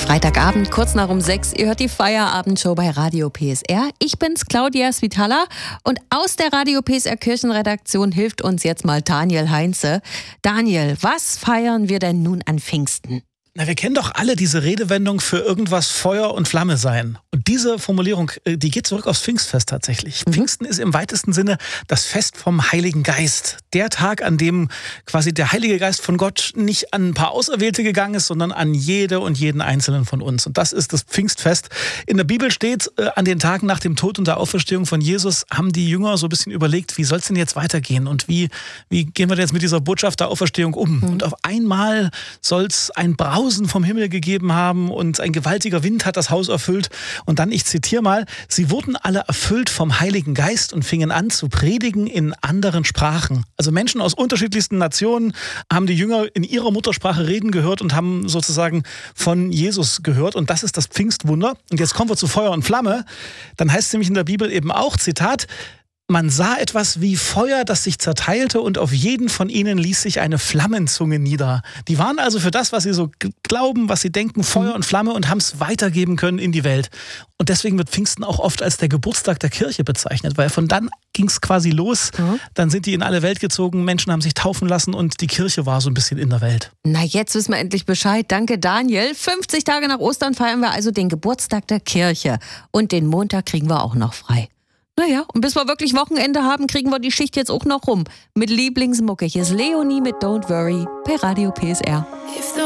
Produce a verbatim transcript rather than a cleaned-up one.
Freitagabend, kurz nach um sechs. Ihr hört die Feierabendshow bei Radio P S R. Ich bin's, Claudia Svitala. Und aus der Radio P S R Kirchenredaktion hilft uns jetzt mal Daniel Heinze. Daniel, was feiern wir denn nun an Pfingsten? Na, wir kennen doch alle diese Redewendung für irgendwas Feuer und Flamme sein. Und diese Formulierung, die geht zurück aufs Pfingstfest tatsächlich. Mhm. Pfingsten ist im weitesten Sinne das Fest vom Heiligen Geist. Der Tag, an dem quasi der Heilige Geist von Gott nicht an ein paar Auserwählte gegangen ist, sondern an jede und jeden Einzelnen von uns. Und das ist das Pfingstfest. In der Bibel steht, äh, an den Tagen nach dem Tod und der Auferstehung von Jesus haben die Jünger so ein bisschen überlegt, wie soll es denn jetzt weitergehen? Und wie, wie gehen wir denn jetzt mit dieser Botschaft der Auferstehung um? Mhm. Und auf einmal soll es ein Brausen vom Himmel gegeben haben und ein gewaltiger Wind hat das Haus erfüllt. Und dann, ich zitiere mal, sie wurden alle erfüllt vom Heiligen Geist und fingen an zu predigen in anderen Sprachen. Also Menschen aus unterschiedlichsten Nationen haben die Jünger in ihrer Muttersprache reden gehört und haben sozusagen von Jesus gehört. Und das ist das Pfingstwunder. Und jetzt kommen wir zu Feuer und Flamme. Dann heißt es nämlich in der Bibel eben auch, Zitat, man sah etwas wie Feuer, das sich zerteilte und auf jeden von ihnen ließ sich eine Flammenzunge nieder. Die waren also für das, was sie so glauben, was sie denken, Feuer und Flamme und haben es weitergeben können in die Welt. Und deswegen wird Pfingsten auch oft als der Geburtstag der Kirche bezeichnet, weil von dann ging es quasi los. Mhm. Dann sind die in alle Welt gezogen, Menschen haben sich taufen lassen und die Kirche war so ein bisschen in der Welt. Na, jetzt wissen wir endlich Bescheid. Danke, Daniel. fünfzig Tage nach Ostern feiern wir also den Geburtstag der Kirche. Und den Montag kriegen wir auch noch frei. Naja, und bis wir wirklich Wochenende haben, kriegen wir die Schicht jetzt auch noch rum. Mit Lieblingsmucke. Hier ist Leonie mit Don't Worry bei Radio P S R.